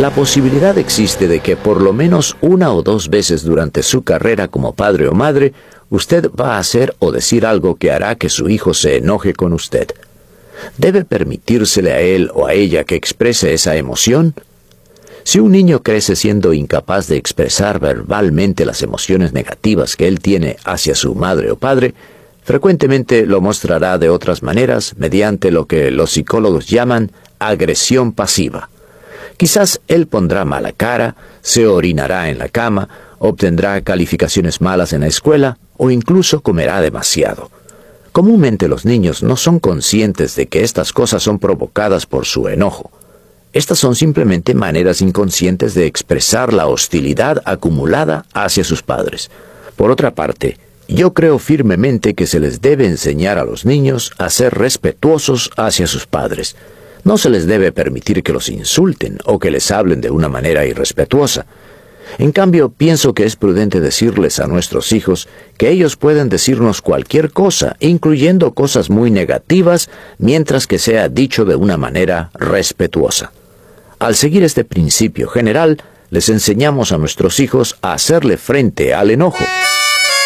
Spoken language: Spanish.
La posibilidad existe de que por lo menos una o dos veces durante su carrera como padre o madre, usted va a hacer o decir algo que hará que su hijo se enoje con usted. ¿Debe permitírsele a él o a ella que exprese esa emoción? Si un niño crece siendo incapaz de expresar verbalmente las emociones negativas que él tiene hacia su madre o padre, frecuentemente lo mostrará de otras maneras mediante lo que los psicólogos llaman agresión pasiva. Quizás él pondrá mala cara, se orinará en la cama, obtendrá calificaciones malas en la escuela o incluso comerá demasiado. Comúnmente los niños no son conscientes de que estas cosas son provocadas por su enojo. Estas son simplemente maneras inconscientes de expresar la hostilidad acumulada hacia sus padres. Por otra parte, yo creo firmemente que se les debe enseñar a los niños a ser respetuosos hacia sus padres. No se les debe permitir que los insulten o que les hablen de una manera irrespetuosa. En cambio, pienso que es prudente decirles a nuestros hijos que ellos pueden decirnos cualquier cosa, incluyendo cosas muy negativas, mientras que sea dicho de una manera respetuosa. Al seguir este principio general, les enseñamos a nuestros hijos a hacerle frente al enojo.